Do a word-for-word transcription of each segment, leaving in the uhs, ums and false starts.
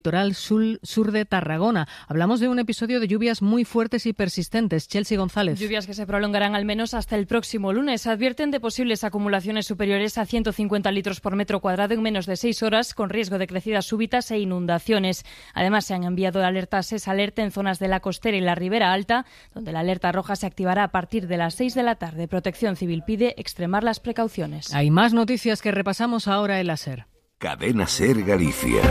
litoral sur, sur de Tarragona. Hablamos de un episodio de lluvias muy fuertes y persistentes. Chelsea González. Lluvias que se prolongarán al menos hasta el próximo lunes. Advierten de posibles acumulaciones superiores a ciento cincuenta litros por metro cuadrado en menos de seis horas, con riesgo de crecidas súbitas e inundaciones. Además, se han enviado alertas SES-Alerta en zonas de la costera y la Ribera Alta, donde la alerta roja se activará a partir de las seis de la tarde. Protección Civil pide extremar las precauciones. Hay más noticias que repasamos ahora en la SER. Cadena SER Galicia.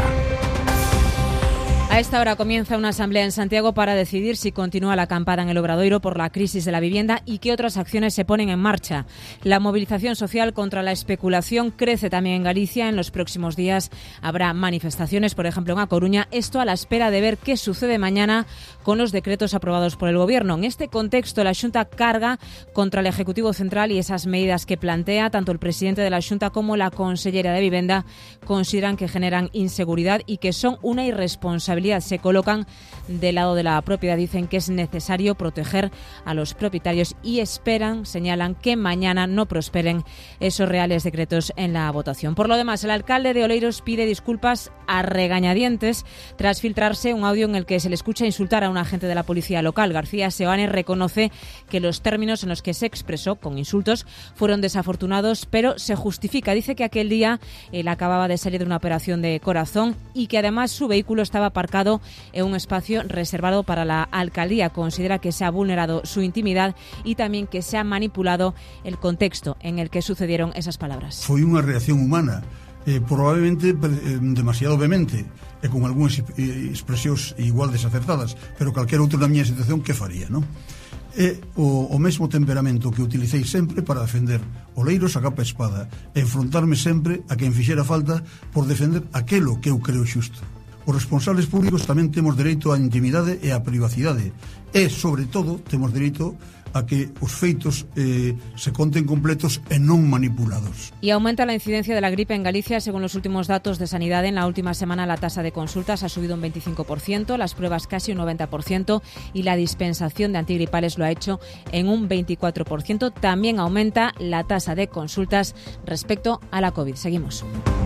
A esta hora comienza una asamblea en Santiago para decidir si continúa la acampada en el Obradoiro por la crisis de la vivienda y qué otras acciones se ponen en marcha. La movilización social contra la especulación crece también en Galicia. En los próximos días habrá manifestaciones, por ejemplo en A Coruña, esto a la espera de ver qué sucede mañana con los decretos aprobados por el Gobierno. En este contexto, la Xunta carga contra el Ejecutivo Central y esas medidas que plantea. Tanto el presidente de la Xunta como la consellera de Vivienda consideran que generan inseguridad y que son una irresponsabilidad. Se colocan del lado de la propiedad, dicen que es necesario proteger a los propietarios y esperan, señalan, que mañana no prosperen esos reales decretos en la votación. Por lo demás, el alcalde de Oleiros pide disculpas a regañadientes tras filtrarse un audio en el que se le escucha insultar a un agente de la policía local. García Seoane reconoce que los términos en los que se expresó, con insultos, fueron desafortunados, pero se justifica. Dice que aquel día él acababa de salir de una operación de corazón y que además su vehículo estaba aparcado en un espacio reservado para la alcaldía. Considera que se ha vulnerado su intimidad y también que se ha manipulado el contexto en el que sucedieron esas palabras. Foi unha reacción humana, eh, probablemente eh, demasiado vehemente e con algunhas eh, expresións igual desacertadas, pero calquera outro na miña situación que faría, non? É o, o mesmo temperamento que utilicei sempre para defender Oleiros a capa e espada, e enfrontarme sempre a quen fixera falta por defender aquelo que eu creo xusto. Os responsables públicos tamén temos dereito á intimidade e á privacidade e, sobre todo, temos dereito a que os feitos eh, se conten completos e non manipulados. Y aumenta la incidencia de la gripe en Galicia. Según los últimos datos de Sanidad, en la última semana la tasa de consultas ha subido un veinticinco por ciento, las pruebas casi un noventa por ciento y la dispensación de antigripales lo ha hecho en un veinticuatro por ciento. También aumenta la tasa de consultas respecto a la COVID. Seguimos.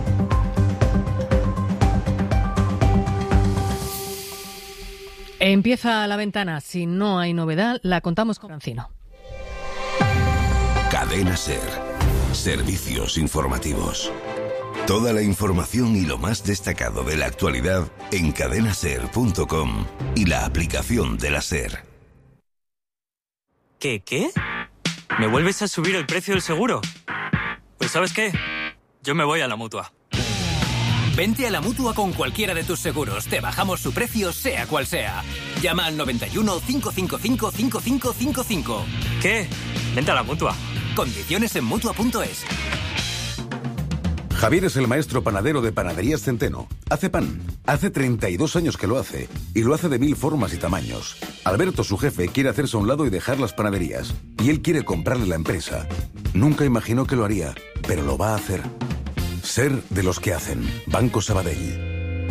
Empieza La Ventana. Si no hay novedad, la contamos con Francino. Cadena SER. Servicios informativos. Toda la información y lo más destacado de la actualidad en cadena ser punto com y la aplicación de la SER. ¿Qué, qué? ¿Me vuelves a subir el precio del seguro? Pues ¿sabes qué? Yo me voy a la Mutua. Vente a la Mutua con cualquiera de tus seguros. Te bajamos su precio, sea cual sea. Llama al noventa y uno, cinco cinco cinco, cinco cinco cinco cinco. ¿Qué? Vente a la Mutua. Condiciones en Mutua punto es. Javier es el maestro panadero de Panaderías Centeno. Hace pan. Hace treinta y dos años que lo hace. Y lo hace de mil formas y tamaños. Alberto, su jefe, quiere hacerse a un lado y dejar las panaderías. Y él quiere comprarle la empresa. Nunca imaginó que lo haría, pero lo va a hacer. Ser de los que hacen. Banco Sabadell.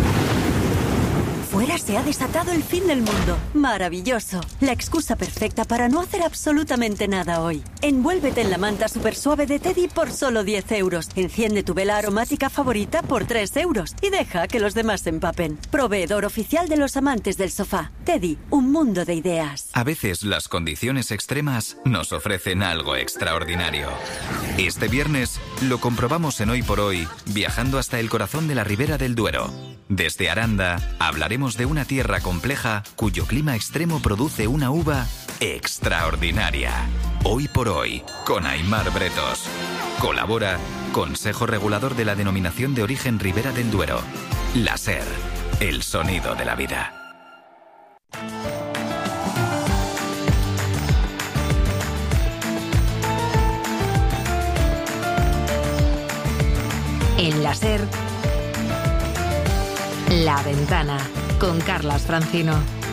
Fuera se ha desatado el fin del mundo. Maravilloso. La excusa perfecta para no hacer absolutamente nada hoy. Envuélvete en la manta super suave de Teddy por solo diez euros. Enciende tu vela aromática favorita por tres euros. Y deja que los demás se empapen. Proveedor oficial de los amantes del sofá. Teddy, un mundo de ideas. A veces las condiciones extremas nos ofrecen algo extraordinario. Este viernes lo comprobamos en Hoy por Hoy, viajando hasta el corazón de la Ribera del Duero. Desde Aranda hablaremos de una tierra compleja cuyo clima extremo produce una uva extraordinaria. Hoy por Hoy, con Aimar Bretos. Colabora Consejo Regulador de la Denominación de Origen Ribera del Duero. La SER, el sonido de la vida. En la SER, La Ventana, con Carlas Francino.